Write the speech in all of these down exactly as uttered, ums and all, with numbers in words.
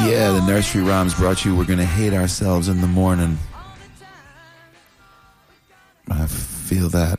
Yeah, the nursery rhymes brought you We're Gonna Hate Ourselves in the Morning. I feel that,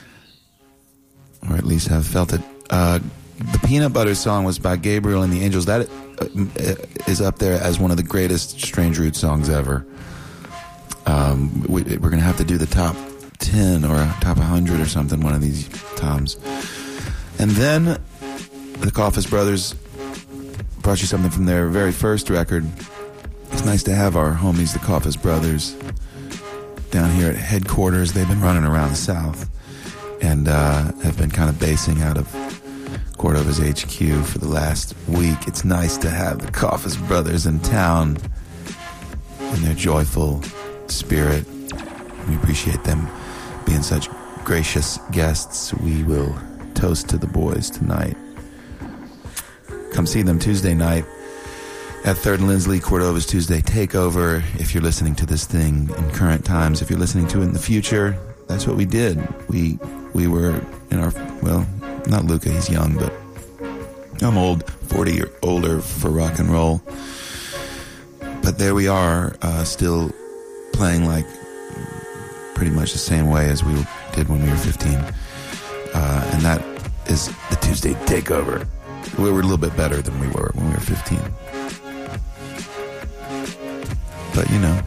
or at least have felt it. Uh, the Peanut Butter song was by Gabriel and the Angels. That uh, is up there as one of the greatest Strange Roots songs ever. Um, we, we're going to have to do the top ten or top one hundred or something one of these times. And then the Coffis Brothers brought you something from their very first record. It's nice to have our homies, the Coffis Brothers, down here at headquarters. They've been running around the South and uh, have been kind of basing out of Cordova's H Q for the last week. It's nice to have the Coffis Brothers in town in their joyful spirit. We appreciate them being such gracious guests. We will toast to the boys tonight. Come see them Tuesday night at Third and Lindsley, Cordova's Tuesday Takeover. If you're listening to this thing in current times, if you're listening to it in the future, that's what we did. We we were in our, well, not Luca, he's young, but I'm old, forty or older for rock and roll. But there we are, uh, still playing like pretty much the same way as we did when we were fifteen. Uh, and that is the Tuesday Takeover. We were a little bit better than we were when we were fifteen. But, you know,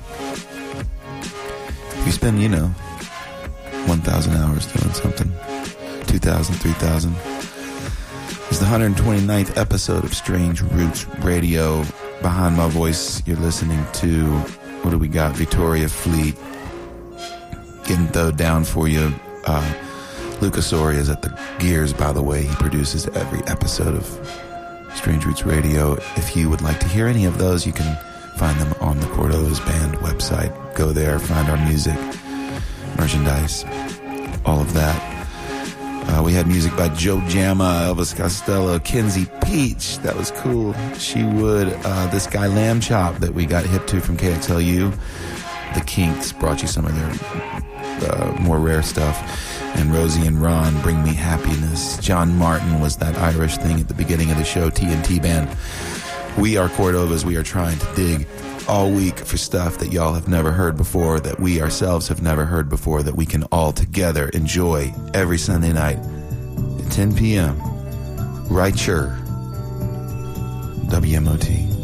if you spend, you know, one thousand hours doing something, two thousand, three thousand, it's the one hundred twenty-ninth episode of Strange Roots Radio. Behind my voice, you're listening to, what do we got? Victoria Fleet. Getting thrown down for you. Uh, Lucas Soria is at the gears, by the way. He produces every episode of Strange Roots Radio. If you would like to hear any of those, you can find them on the Cordova's Band website. Go there, find our music, merchandise, all of that. Uh, we had music by Joe Jamma, Elvis Costello, Kenzie Peach. That was cool. She Would. Uh, this guy Lamb Chop that we got hip to from K X L U. The Kinks brought you some of their uh, more rare stuff. And Rosie and Ron, Bring Me Happiness. John Martin was that Irish thing at the beginning of the show, T N T Band. We are Cordovas. We are trying to dig all week for stuff that y'all have never heard before, that we ourselves have never heard before, that we can all together enjoy every Sunday night at ten p.m. Right here, W M O T.